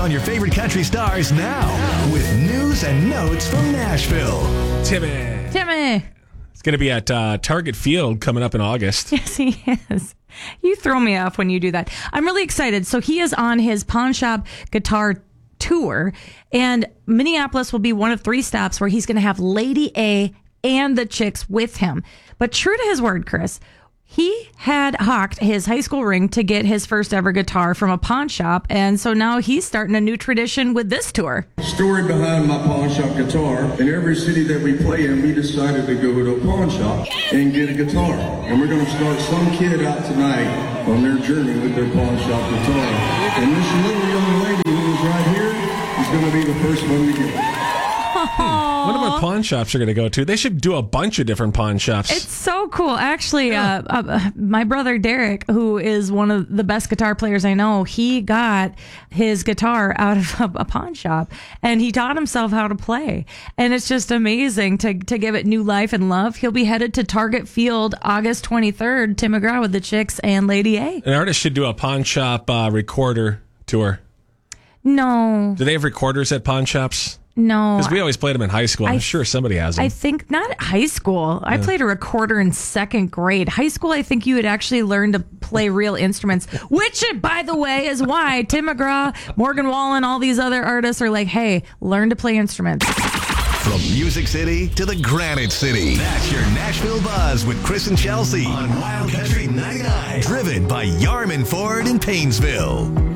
on your favorite country stars now with news and notes from Nashville. Timmy. It's going to be at Target Field coming up in August. Yes, he is. You throw me off when you do that. I'm really excited. So he is on his Pawn Shop Guitar Tour, and Minneapolis will be one of 3 stops where he's going to have Lady A and the Chicks with him. But true to his word, Chris, he had hawked his high school ring to get his first ever guitar from a pawn shop, and so now he's starting a new tradition with this tour. Story behind my pawn shop guitar. In every city that we play in, we decided to go to a pawn shop and get a guitar. And we're going to start some kid out tonight on their journey with their pawn shop guitar. And this little young lady who is right here is going to be the first one to get it. What about pawn shops are going to go to? They should do a bunch of different pawn shops. It's so cool. Actually, my brother Derek, who is one of the best guitar players I know, he got his guitar out of a pawn shop, and he taught himself how to play. And it's just amazing to give it new life and love. He'll be headed to Target Field August 23rd, Tim McGraw with the Chicks and Lady A. An artist should do a pawn shop recorder tour. No. Do they have recorders at pawn shops? No. Because we always played them in high school. I'm sure somebody has them. I think not high school. I played a recorder in 2nd grade. High school, I think you would actually learn to play real instruments, which, by the way, is why Tim McGraw, Morgan Wallen, all these other artists are like, hey, learn to play instruments. From Music City to the Granite City. That's your Nashville Buzz with Chris and Chelsea on Wild Country 99. Driven by Yarman Ford in Paynesville.